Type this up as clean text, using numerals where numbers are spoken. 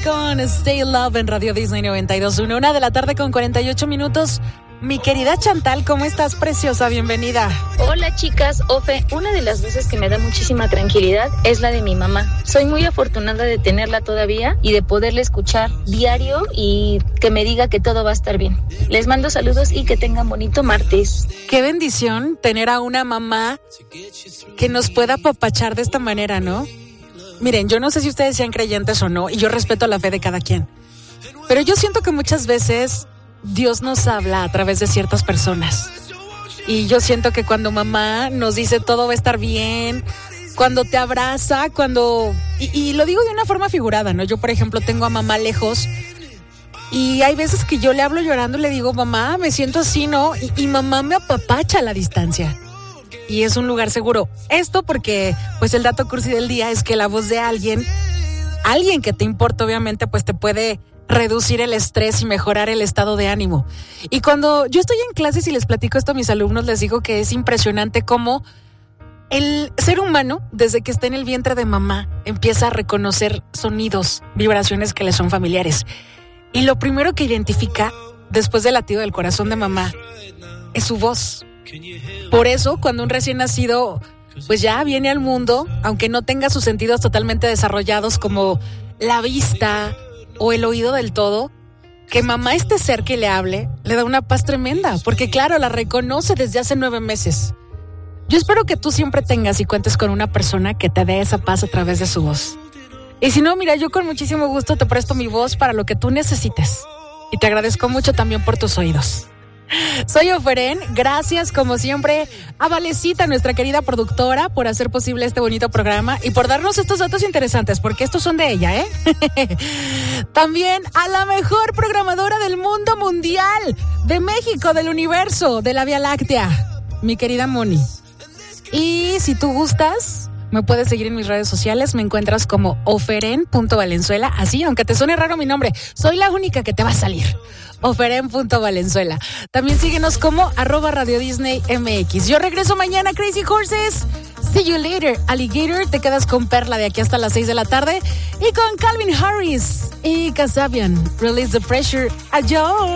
con Stay Love en Radio Disney 92.1, 1 de la tarde con 48 minutos. Mi querida Chantal, ¿cómo estás, preciosa? Bienvenida. Hola, chicas. Ofe, una de las voces que me da muchísima tranquilidad es la de mi mamá. Soy muy afortunada de tenerla todavía y de poderla escuchar diario y que me diga que todo va a estar bien. Les mando saludos y que tengan bonito martes. Qué bendición tener a una mamá que nos pueda apapachar de esta manera, ¿no? Miren, yo no sé si ustedes sean creyentes o no, y yo respeto la fe de cada quien. Pero yo siento que muchas veces Dios nos habla a través de ciertas personas. Y yo siento que cuando mamá nos dice todo va a estar bien, cuando te abraza, y lo digo de una forma figurada, ¿no? Yo, por ejemplo, tengo a mamá lejos y hay veces que yo le hablo llorando y le digo, mamá, me siento así, ¿no? Y mamá me apapacha a la distancia. Y es un lugar seguro. Esto porque, pues, el dato cursi del día es que la voz de alguien que te importa, obviamente, pues te puede reducir el estrés y mejorar el estado de ánimo. Y cuando yo estoy en clases y les platico esto a mis alumnos, les digo que es impresionante cómo el ser humano, desde que está en el vientre de mamá, empieza a reconocer sonidos, vibraciones que le son familiares. Y lo primero que identifica, después del latido del corazón de mamá, es su voz. Por eso, cuando un recién nacido, pues ya viene al mundo, aunque no tenga sus sentidos totalmente desarrollados como la vista o el oído del todo, que mamá esté cerca y le hable, le da una paz tremenda, porque claro, la reconoce desde hace 9 meses. Yo espero que tú siempre tengas y cuentes con una persona que te dé esa paz a través de su voz. Y si no, mira, yo con muchísimo gusto te presto mi voz para lo que tú necesites. Y te agradezco mucho también por tus oídos. Soy Oferen, gracias como siempre a Valecita, nuestra querida productora, por hacer posible este bonito programa y por darnos estos datos interesantes, porque estos son de ella, ¿eh? También a la mejor programadora del mundo mundial, de México, del universo, de la Vía Láctea, mi querida Moni. Y si tú gustas, me puedes seguir en mis redes sociales, me encuentras como oferen.valenzuela, así, aunque te suene raro mi nombre, soy la única que te va a salir. Oferen.valenzuela. También síguenos como @RadioDisneyMX. Yo regreso mañana, Crazy Horses. See you later, Alligator. Te quedas con Perla de aquí hasta las 6 de la tarde. Y con Calvin Harris y Kasabian. Release the pressure. Adiós.